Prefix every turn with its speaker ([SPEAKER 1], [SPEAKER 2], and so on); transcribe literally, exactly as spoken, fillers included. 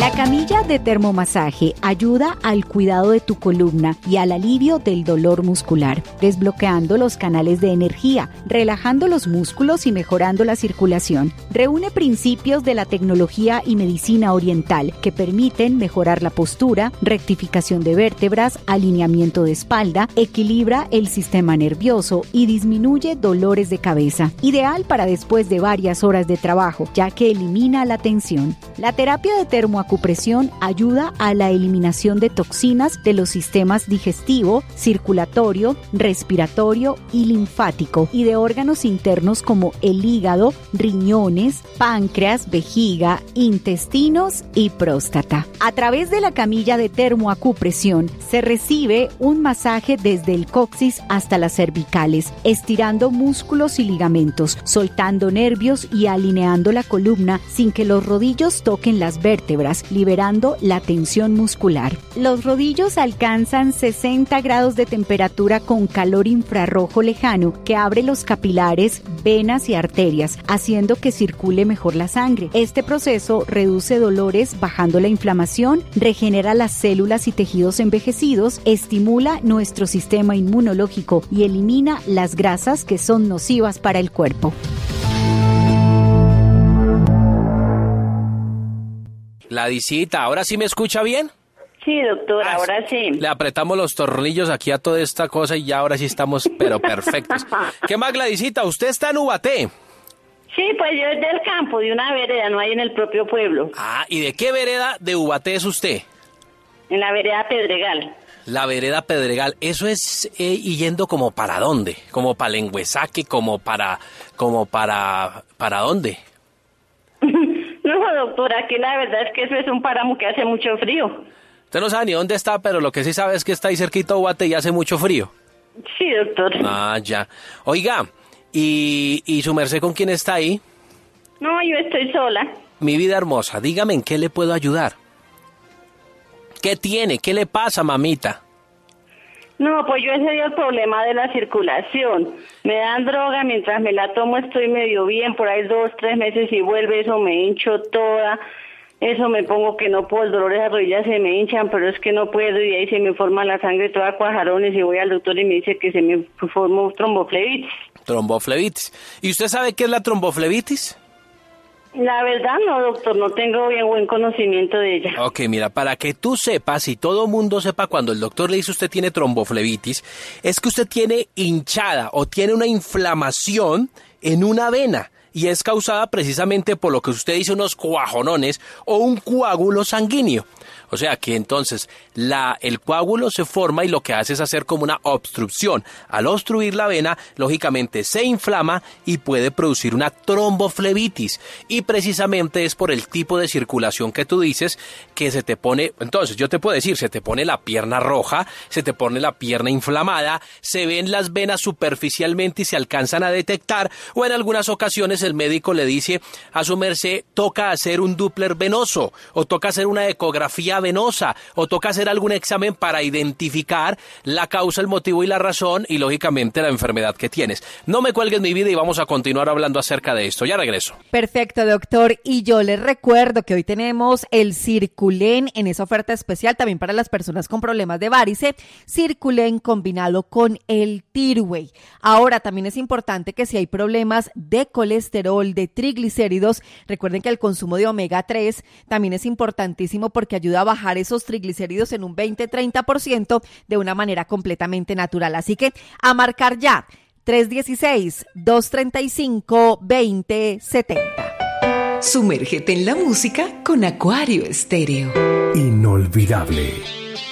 [SPEAKER 1] La camilla de termomasaje ayuda al cuidado de tu columna y al alivio del dolor muscular, desbloqueando los canales de energía, relajando los músculos y mejorando la circulación. Reúne principios de la tecnología y medicina oriental que permiten mejorar la postura, rectificación de vértebras, alineamiento de espalda, equilibra el sistema nervioso y disminuye dolores de cabeza. Ideal para después de varias horas de trabajo, ya que elimina la tensión. La terapia de termoacupresión ayuda a la eliminación de toxinas de los sistemas digestivo, circulatorio, respiratorio y linfático y de órganos internos como el hígado, riñones, páncreas, vejiga, intestinos y próstata. A través de la camilla de termoacupresión se recibe un masaje desde el coxis hasta las cervicales, estirando músculos y ligamentos, soltando nervios y alineando la columna sin que los rodillos toquen las vértebras, liberando la tensión muscular. Los rodillos alcanzan sesenta grados de temperatura con calor infrarrojo lejano que abre los capilares, venas y arterias, haciendo que circule mejor la sangre. Este proceso reduce dolores bajando la inflamación, regenera las células y tejidos envejecidos, estimula nuestro sistema inmunológico y elimina las grasas que son nocivas para el cuerpo.
[SPEAKER 2] Gladysita, ¿ahora sí me escucha bien?
[SPEAKER 3] Sí, doctor, ah, ahora sí.
[SPEAKER 2] Le apretamos los tornillos aquí a toda esta cosa y ya ahora sí estamos, pero perfectos. ¿Qué más, Gladysita? ¿Usted está en Ubaté?
[SPEAKER 3] Sí, pues yo es del campo, de una vereda, no hay en el propio pueblo.
[SPEAKER 2] Ah, ¿y de qué vereda de Ubaté es usted?
[SPEAKER 3] En la vereda Pedregal.
[SPEAKER 2] La vereda Pedregal, ¿eso es eh, yendo como para dónde? ¿Como para Lenguesaque, como para, como para, para dónde?
[SPEAKER 3] No, doctora, aquí la verdad es que eso es un páramo que hace mucho frío.
[SPEAKER 2] Usted no sabe ni dónde está, pero lo que sí sabe es que está ahí cerquita de Ubaté y hace mucho frío.
[SPEAKER 3] Sí, doctor.
[SPEAKER 2] Ah, ya. Oiga, ¿y, y su merced con quién está ahí?
[SPEAKER 3] No, yo estoy sola.
[SPEAKER 2] Mi vida hermosa, dígame en qué le puedo ayudar. ¿Qué tiene? ¿Qué le pasa, mamita?
[SPEAKER 3] No, pues yo he tenido el problema de la circulación. Me dan droga, mientras me la tomo estoy medio bien, por ahí dos, tres meses y vuelve, eso me hincho toda, eso me pongo que no puedo, el dolor de las rodillas se me hinchan, pero es que no puedo y ahí se me forma la sangre toda cuajarones y voy al doctor y me dice que se me formó tromboflebitis.
[SPEAKER 2] Tromboflebitis. ¿Y usted sabe qué es la tromboflebitis?
[SPEAKER 3] La verdad no, doctor, no tengo bien buen conocimiento de ella.
[SPEAKER 2] Ok, mira, para que tú sepas y todo mundo sepa cuando el doctor le dice usted tiene tromboflebitis, es que usted tiene hinchada o tiene una inflamación en una vena y es causada precisamente por lo que usted dice unos cuajonones o un coágulo sanguíneo. O sea que entonces la, el coágulo se forma y lo que hace es hacer como una obstrucción. Al obstruir la vena, lógicamente se inflama y puede producir una tromboflebitis. Y precisamente es por el tipo de circulación que tú dices que se te pone, entonces yo te puedo decir, se te pone la pierna roja, se te pone la pierna inflamada, se ven las venas superficialmente y se alcanzan a detectar, o en algunas ocasiones el médico le dice a su merced, toca hacer un Doppler venoso, o toca hacer una ecografía venosa, o toca hacer algún examen para identificar la causa, el motivo y la razón y lógicamente la enfermedad que tienes. No me cuelgues mi vida y vamos a continuar hablando acerca de esto. Ya regreso.
[SPEAKER 1] Perfecto, doctor. Y yo les recuerdo que hoy tenemos el Circulen en esa oferta especial también para las personas con problemas de varice, Circulen combinado con el Tirway. Ahora también es importante que si hay problemas de colesterol, de triglicéridos, recuerden que el consumo de omega tres también es importantísimo porque ayuda a bajar esos triglicéridos en un veinte a treinta por ciento de una manera completamente natural. Así que a marcar ya, tres uno seis, dos tres cinco, dos cero siete cero.
[SPEAKER 4] Sumérgete en la música con Acuario Estéreo.
[SPEAKER 5] Inolvidable.